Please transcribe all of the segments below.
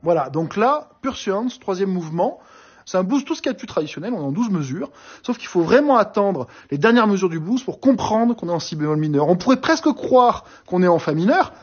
Voilà, donc là, Pursuance, troisième mouvement, c'est un blues tout ce qu'il y a de plus traditionnel, on est en 12 mesures, sauf qu'il faut vraiment attendre les dernières mesures du blues pour comprendre qu'on est en si bémol mineur. On pourrait presque croire qu'on est en fa mineur.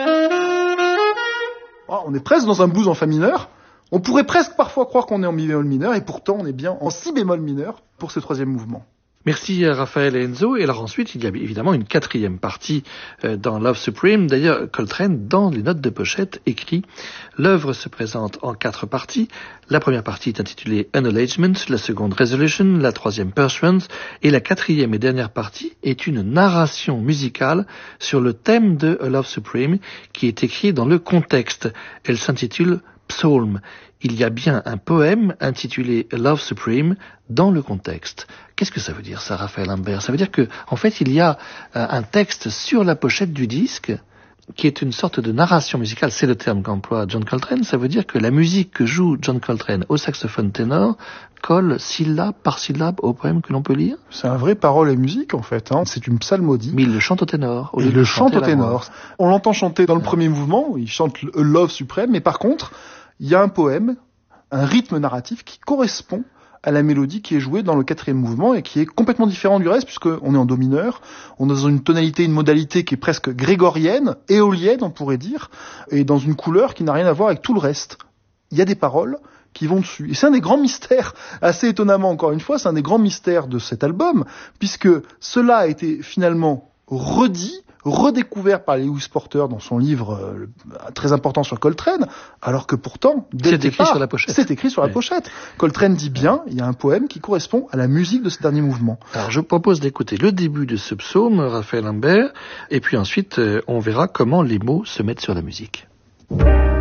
Oh, on est presque dans un blues en fa mineur. On pourrait presque parfois croire qu'on est en mi bémol mineur, et pourtant on est bien en si bémol mineur pour ce troisième mouvement. Merci à Raphaël et Enzo. Et alors ensuite, il y a évidemment une quatrième partie dans Love Supreme. D'ailleurs, Coltrane, dans les notes de pochette, écrit « L'œuvre se présente en 4 parties. La première partie est intitulée Acknowledgement, la seconde Resolution, la troisième Pursuance, et la quatrième et dernière partie est une narration musicale sur le thème de A Love Supreme qui est écrit dans le contexte. Elle s'intitule Psalm. Il y a bien un poème intitulé Love Supreme dans le contexte. Qu'est-ce que ça veut dire ça, Raphaël Imbert? Ça veut dire que, en fait, il y a un texte sur la pochette du disque qui est une sorte de narration musicale. C'est le terme qu'emploie John Coltrane. Ça veut dire que la musique que joue John Coltrane au saxophone ténor colle syllabe par syllabe au poème que l'on peut lire. C'est un vrai parole et musique, en fait. C'est une psalmodie. Mais il le chante au ténor. Il le chante au ténor. On l'entend chanter dans le premier mouvement. Il chante A Love Supreme. Mais par contre, il y a un poème, un rythme narratif qui correspond à la mélodie qui est jouée dans le quatrième mouvement et qui est complètement différent du reste puisqu'on est en do mineur, on est dans une tonalité, une modalité qui est presque grégorienne, éolienne on pourrait dire, et dans une couleur qui n'a rien à voir avec tout le reste. Il y a des paroles qui vont dessus. Et c'est un des grands mystères, assez étonnamment encore une fois, c'est un des grands mystères de cet album, puisque cela a été finalement redécouvert par Lewis Porter dans son livre très important sur Coltrane, alors que pourtant, dès le départ, c'est écrit sur la pochette. Coltrane dit bien, il y a un poème qui correspond à la musique de ce dernier mouvement. Alors je propose d'écouter le début de ce psaume, Raphaël Imbert, et puis ensuite on verra comment les mots se mettent sur la musique.